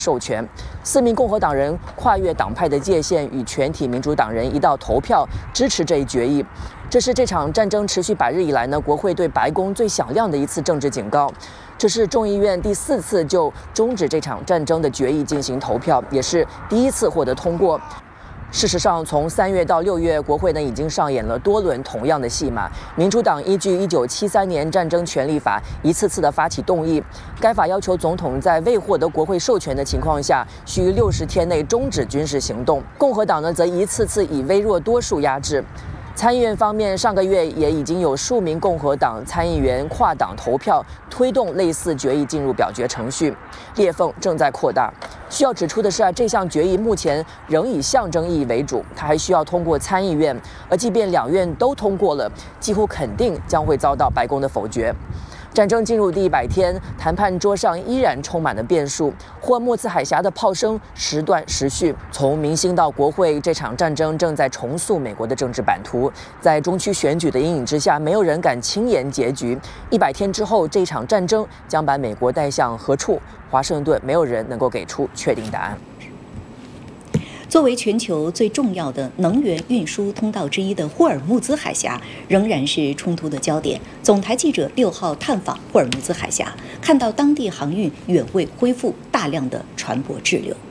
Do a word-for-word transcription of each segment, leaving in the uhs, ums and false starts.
授权。四名共和党人跨越党派的界限，与全体民主党人一道投票支持这一决议。这是这场战争持续百日以来呢，国会对白宫最响亮的一次政治警告。这是众议院第四次就终止这场战争的决议进行投票，也是第一次获得通过。事实上，从三月到六月，国会呢已经上演了多轮同样的戏码。民主党依据一九七三年战争权利法，一次次的发起动议。该法要求总统在未获得国会授权的情况下，需六十天内终止军事行动。共和党呢，则一次次以微弱多数压制。参议院方面，上个月也已经有数名共和党参议员跨党投票，推动类似决议进入表决程序，裂缝正在扩大。需要指出的是啊，这项决议目前仍以象征意义为主，它还需要通过参议院，而即便两院都通过了，几乎肯定将会遭到白宫的否决。战争进入第一百天，谈判桌上依然充满了变数。霍尔木兹海峡的炮声时断时续，从民心到国会，这场战争正在重塑美国的政治版图。在中区选举的阴影之下，没有人敢轻言结局。一百天之后，这场战争将把美国带向何处？华盛顿没有人能够给出确定答案。 作为全球最重要的能源运输通道之一的霍尔木兹海峡，仍然是冲突的焦点。总台记者六号探访霍尔木兹海峡，看到当地航运远未恢复大量的船舶滞留。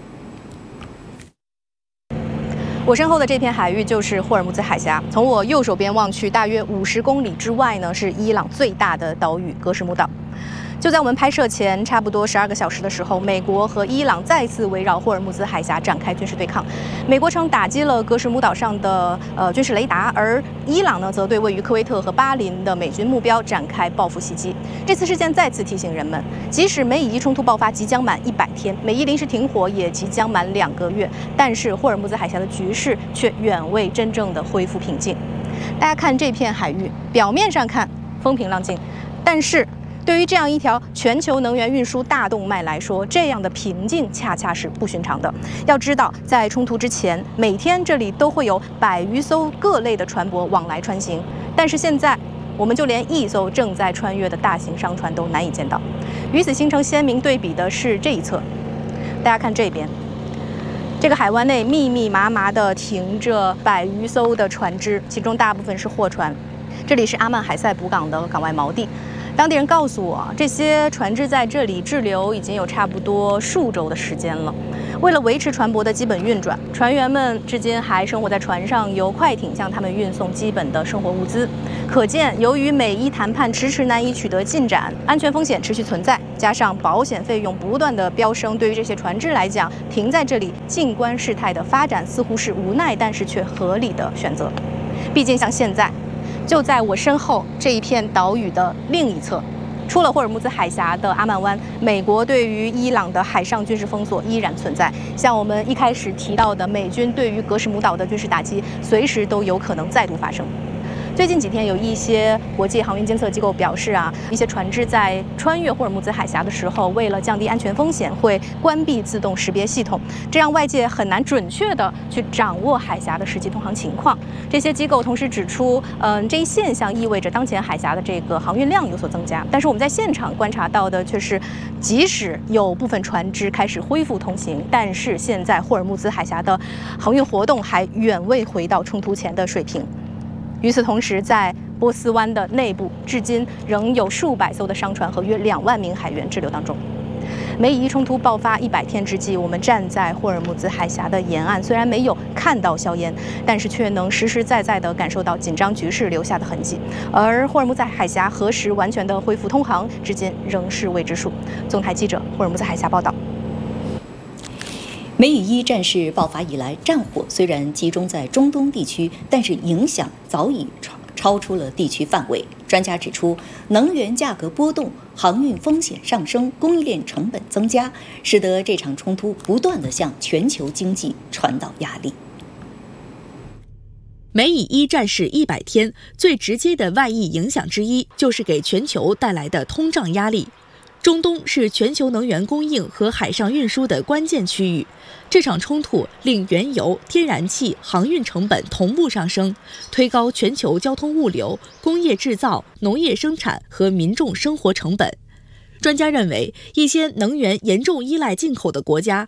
我身后的这片海域就是霍尔木兹海峡，从我右手边望去，大约五十公里之外呢，是伊朗最大的岛屿格什木岛。就在我们拍摄前差不多十二个小时的时候，美国和伊朗再次围绕霍尔木兹海峡展开军事对抗。美国称打击了格什木岛上的呃军事雷达，而伊朗呢则对位于科威特和巴林的美军目标展开报复袭击。这次事件再次提醒人们，即使美以伊冲突爆发即将满一百天，美伊临时停火也即将满两个月，但是霍尔木兹海峡的局势却远未真正的恢复平静。大家看这片海域，表面上看风平浪静，但是对于这样一条全球能源运输大动脉来说，这样的平静恰恰是不寻常的。要知道，在冲突之前，每天这里都会有百余艘各类的船舶往来穿行，但是现在我们就连一艘正在穿越的大型商船都难以见到。与此形成鲜明对比的是这一侧，大家看这边，这个海湾内密密麻麻地停着百余艘的船只，其中大部分是货船。这里是阿曼海塞卜港的港外锚地。当地人告诉我，这些船只在这里滞留已经有差不多数周的时间了。为了维持船舶的基本运转，船员们至今还生活在船上，由快艇向他们运送基本的生活物资。可见，由于美伊谈判迟迟难以取得进展，安全风险持续存在，加上保险费用不断的飙升，对于这些船只来讲，停在这里静观事态的发展似乎是无奈但是却合理的选择。毕竟像现在，就在我身后这一片岛屿的另一侧，出了霍尔木兹海峡的阿曼湾，美国对于伊朗的海上军事封锁依然存在。像我们一开始提到的，美军对于格什木岛的军事打击，随时都有可能再度发生。最近几天，有一些国际航运监测机构表示啊，一些船只在穿越霍尔木兹海峡的时候，为了降低安全风险，会关闭自动识别系统，这样外界很难准确的去掌握海峡的实际通航情况。这些机构同时指出，嗯、呃，这一现象意味着当前海峡的这个航运量有所增加。但是我们在现场观察到的却是，即使有部分船只开始恢复通行，但是现在霍尔木兹海峡的航运活动还远未回到冲突前的水平。与此同时，在波斯湾的内部，至今仍有数百艘的商船和约两万名海员滞留当中。美以伊冲突爆发一百天之际，我们站在霍尔木兹海峡的沿岸，虽然没有看到硝烟，但是却能实实在在地感受到紧张局势留下的痕迹。而霍尔木兹海峡何时完全的恢复通航，至今仍是未知数。总台记者霍尔木兹海峡报道。美以伊战事爆发以来，战火虽然集中在中东地区，但是影响早已超超出了地区范围。专家指出，能源价格波动、航运风险上升、供应链成本增加，使得这场冲突不断地向全球经济传导压力。 美以伊战事一百天，最直接的外溢影响之一，就是给全球带来的通胀压力。中东是全球能源供应和海上运输的关键区域，这场冲突令原油、天然气、航运成本同步上升，推高全球交通物流、工业制造、农业生产和民众生活成本。专家认为，一些能源严重依赖进口的国家